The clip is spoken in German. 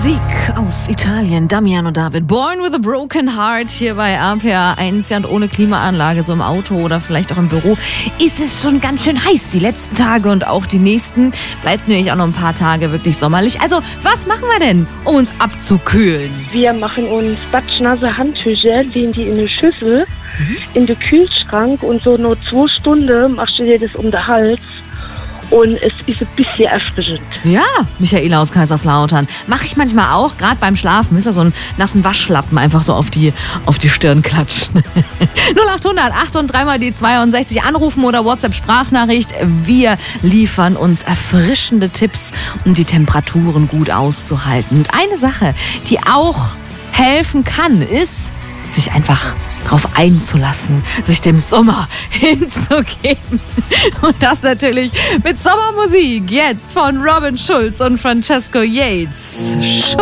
Musik aus Italien, Damian und David. Born with a Broken Heart hier bei RPA 1. Ja, und ohne Klimaanlage, so im Auto oder vielleicht auch im Büro, ist es schon ganz schön heiß. Die letzten Tage und auch die nächsten. Bleibt nämlich auch noch ein paar Tage wirklich sommerlich. Also, was machen wir denn, um uns abzukühlen? Wir machen uns batschnasse Handtücher, legen die in eine Schüssel, in den Kühlschrank und so nur 2 Stunden machst du dir das um den Hals. Und es ist ein bisschen erfrischend. Ja, Michaela aus Kaiserslautern. Mache ich manchmal auch, gerade beim Schlafen. Ist ja so einen nassen Waschlappen einfach so auf die Stirn klatschen. 0800 8 und 3 mal die 62 anrufen oder WhatsApp-Sprachnachricht. Wir liefern uns erfrischende Tipps, um die Temperaturen gut auszuhalten. Und eine Sache, die auch helfen kann, ist, sich einfach drauf einzulassen, sich dem Sommer hinzugeben. Und das natürlich mit Sommermusik. Jetzt von Robin Schulz und Francesco Yates.